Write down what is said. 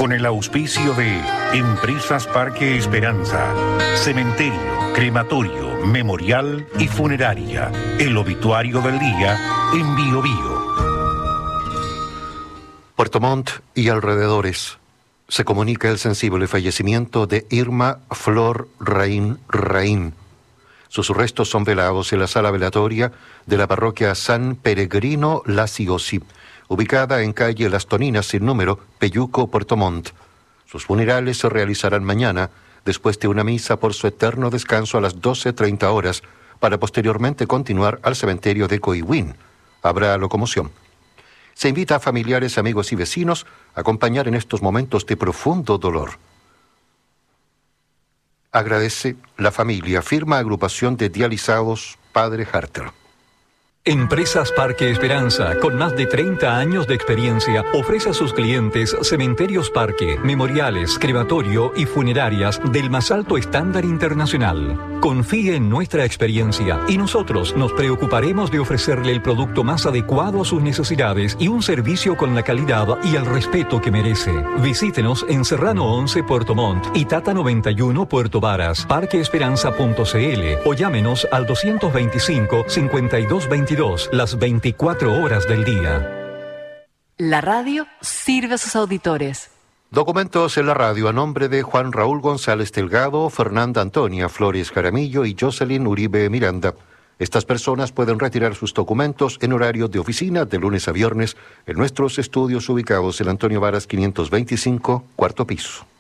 Con el auspicio de Empresas Parque Esperanza, Cementerio, Crematorio, Memorial y Funeraria. El obituario del día en Bio Bio. Puerto Montt y alrededores. Se comunica el sensible fallecimiento de Irma Flor Raín Raín. Sus restos son velados en la sala velatoria de la parroquia San Peregrino Laciosi, ubicada en calle Las Toninas sin número, Peyuco, Puerto Montt. Sus funerales se realizarán mañana, después de una misa por su eterno descanso a las 12:30 horas, para posteriormente continuar al cementerio de Coihuín. Habrá locomoción. Se invita a familiares, amigos y vecinos a acompañar en estos momentos de profundo dolor. Agradece la familia, firma Agrupación de Dializados Padre Harter. Empresas Parque Esperanza, con más de 30 años de experiencia, ofrece a sus clientes cementerios parque, memoriales, crematorio y funerarias del más alto estándar internacional. Confíe en nuestra experiencia y nosotros nos preocuparemos de ofrecerle el producto más adecuado a sus necesidades y un servicio con la calidad y el respeto que merece. Visítenos en Serrano 11 Puerto Montt y Tata 91 Puerto Varas, parqueesperanza.cl o llámenos al 225-5222 las 24 horas del día. La radio sirve a sus auditores. Documentos en la radio a nombre de Juan Raúl González Delgado, Fernanda Antonia Flores Jaramillo y Jocelyn Uribe Miranda. Estas personas pueden retirar sus documentos en horario de oficina de lunes a viernes en nuestros estudios ubicados en Antonio Varas 525, cuarto piso.